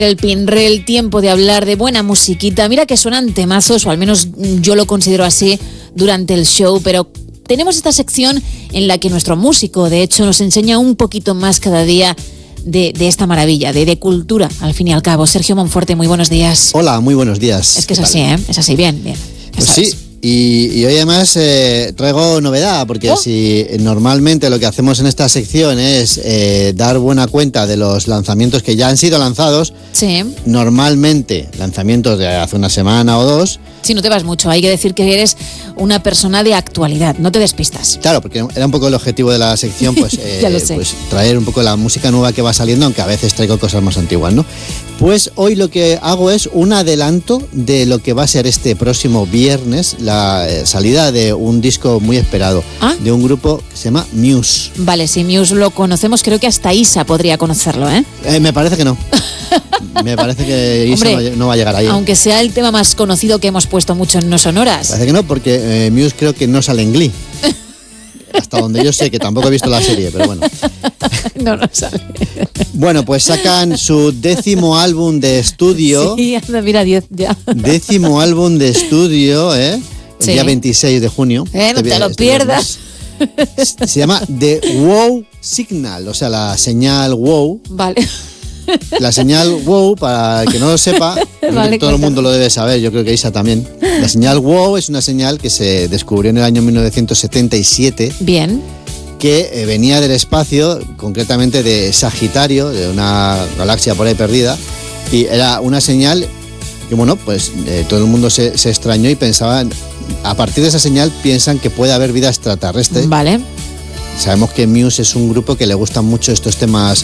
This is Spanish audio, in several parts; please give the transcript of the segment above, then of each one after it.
El Pinrel, tiempo de hablar de buena musiquita. Mira que suenan temazos, o al menos yo lo considero así, durante el show, pero tenemos esta sección en la que nuestro músico, de hecho, nos enseña un poquito más cada día de esta maravilla, de cultura, al fin y al cabo. Sergio Monforte, muy buenos días. Hola, muy buenos días. Es que es así, ¿eh? Es así, bien. Pues sí. Y hoy además traigo novedad, porque si normalmente lo que hacemos en esta sección es dar buena cuenta de los lanzamientos que ya han sido lanzados, sí. Normalmente lanzamientos de hace una semana o dos. Sí, no te vas mucho, hay que decir que eres una persona de actualidad, no te despistas. Claro, porque era un poco el objetivo de la sección, pues, pues traer un poco la música nueva que va saliendo, aunque a veces traigo cosas más antiguas, ¿no? Pues hoy lo que hago es un adelanto de lo que va a ser este próximo viernes, la salida de un disco muy esperado, de un grupo que se llama Muse. Vale, si Muse lo conocemos, creo que hasta Isa podría conocerlo, ¿eh? Me parece que no. Me parece que Isa no va a llegar ahí. Aunque sea el tema más conocido que hemos puesto mucho en No Sonoras. Parece que no, porque Muse creo que no sale en Glee. Hasta donde yo sé, que tampoco he visto la serie, pero bueno. No sale. Bueno, pues sacan su 10º álbum de estudio. Sí, anda, mira, 10 ya. 10º álbum de estudio, el día 26 de junio. No te lo pierdas. Se llama The Wow Signal, o sea, la señal wow. Vale. La señal wow, para el que no lo sepa, vale, todo el mundo lo debe saber, yo creo que Isa también. La señal wow es una señal que se descubrió en el año 1977. Bien. Que venía del espacio, concretamente de Sagitario, de una galaxia por ahí perdida, y era una señal que, bueno, pues todo el mundo se extrañó y pensaba, a partir de esa señal piensan que puede haber vida extraterrestre. Vale. Sabemos que Muse es un grupo que le gustan mucho estos temas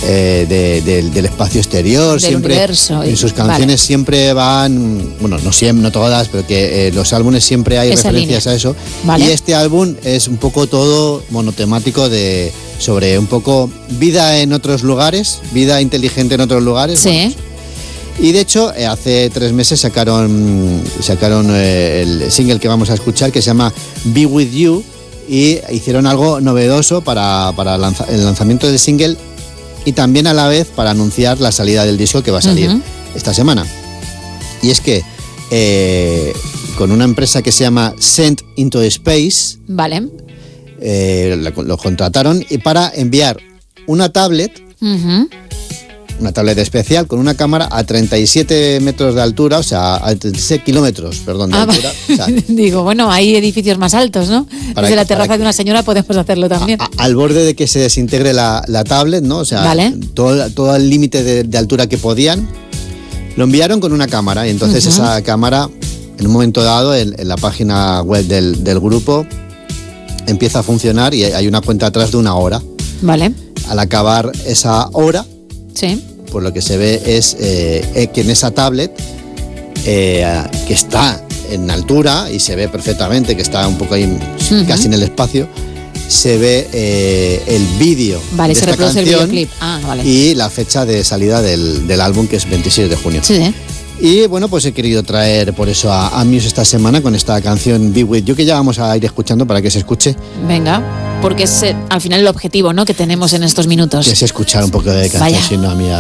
del espacio exterior, del siempre universo. En sus canciones siempre van, bueno, no siempre, no todas, pero que los álbumes siempre hay esa referencias línea. A eso. Vale. Y este álbum es un poco todo monotemático sobre un poco vida en otros lugares, vida inteligente en otros lugares. Sí. Bueno, y de hecho, hace 3 meses sacaron el single que vamos a escuchar, que se llama Be With You. Y hicieron algo novedoso para el lanzamiento del single y también a la vez para anunciar la salida del disco que va a salir esta semana. Y es que con una empresa que se llama Sent into Space, vale, lo contrataron y para enviar una tablet, una tablet especial con una cámara a 37 metros de altura, o sea, a 36 kilómetros, perdón, de altura. O sea, digo, bueno, hay edificios más altos, ¿no? Desde la terraza de una señora podemos hacerlo también. Al borde de que se desintegre la tablet, ¿no? O sea, vale, todo el límite de altura que podían, lo enviaron con una cámara y entonces esa cámara, en un momento dado, en la página web del grupo, empieza a funcionar y hay una cuenta atrás de 1 hora. Vale. Al acabar esa hora, sí, pues lo que se ve es que en esa tablet, que está en altura y se ve perfectamente que está un poco ahí casi en el espacio, se ve el vídeo de esta reproduce canción, el videoclip. Vale. Y la fecha de salida del álbum, que es 26 de junio. Sí. Y bueno, pues he querido traer por eso a Muse esta semana con esta canción Be With You, que ya vamos a ir escuchando para que se escuche. Venga, porque es al final el objetivo, ¿no?, que tenemos en estos minutos. Que es escuchar un poco de canción, si no, a mí